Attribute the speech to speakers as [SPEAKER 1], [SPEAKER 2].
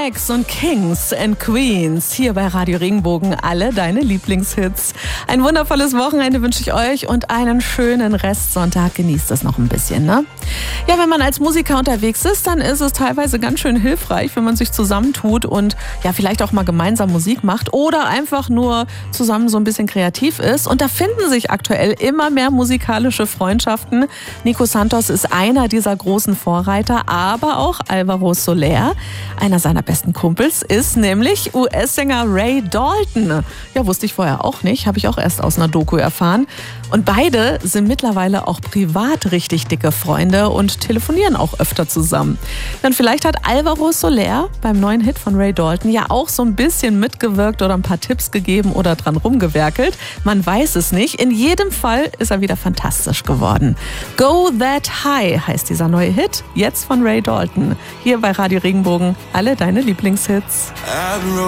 [SPEAKER 1] Max und Kings and Queens hier bei Radio Regenbogen. Alle deine Lieblingshits. Ein wundervolles Wochenende wünsche ich euch und einen schönen Restsonntag. Genießt es noch ein bisschen, ne? Ja, wenn man als Musiker unterwegs ist, dann ist es teilweise ganz schön hilfreich, wenn man sich zusammentut und ja, vielleicht auch mal gemeinsam Musik macht oder einfach nur zusammen so ein bisschen kreativ ist. Und da finden sich aktuell immer mehr musikalische Freundschaften. Nico Santos ist einer dieser großen Vorreiter, aber auch Alvaro Soler. Einer seiner besten Kumpels ist nämlich US-Sänger Ray Dalton. Ja, wusste ich vorher auch nicht, habe ich auch erst aus einer Doku erfahren. Und beide sind mittlerweile auch privat richtig dicke Freunde und telefonieren auch öfter zusammen. Dann vielleicht hat Alvaro Soler beim neuen Hit von Ray Dalton ja auch so ein bisschen mitgewirkt oder ein paar Tipps gegeben oder dran rumgewerkelt. Man weiß es nicht. In jedem Fall ist er wieder fantastisch geworden. Go That High heißt dieser neue Hit, jetzt von Ray Dalton. Hier bei Radio Regenbogen, alle deine Lieblingshits.